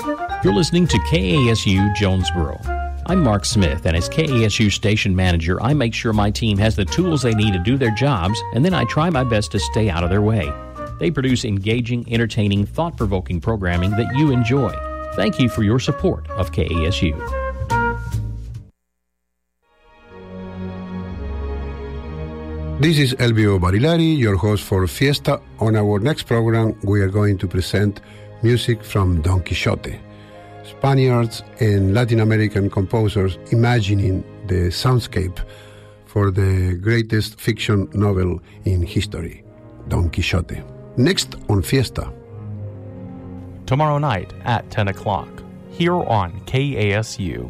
You're listening to KASU Jonesboro. I'm Mark Smith, and as KASU station manager, I make sure my team has the tools they need to do their jobs, and then I try my best to stay out of their way. They produce engaging, entertaining, thought-provoking programming that you enjoy. Thank you for your support of KASU. This is Elvio Barilari, your host for Fiesta. On our next program, we are going to present music from Don Quixote. Spaniards and Latin American composers imagining the soundscape for the greatest fiction novel in history, Don Quixote. Next on Fiesta. Tomorrow night at 10 o'clock, here on KASU.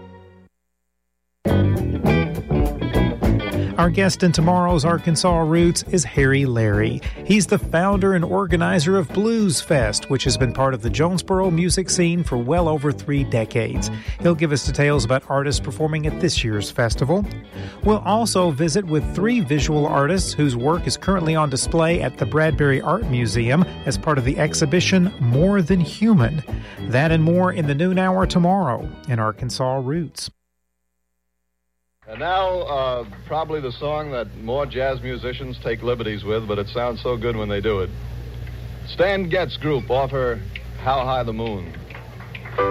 Our guest in tomorrow's Arkansas Roots is Harry Larry. He's the founder and organizer of Blues Fest, which has been part of the Jonesboro music scene for well over 3 decades. He'll give us details about artists performing at this year's festival. We'll also visit with 3 visual artists whose work is currently on display at the Bradbury Art Museum as part of the exhibition More Than Human. That and more in the noon hour tomorrow in Arkansas Roots. And now, probably the song that more jazz musicians take liberties with, but it sounds so good when they do it. Stan Getz Group offer How High the Moon.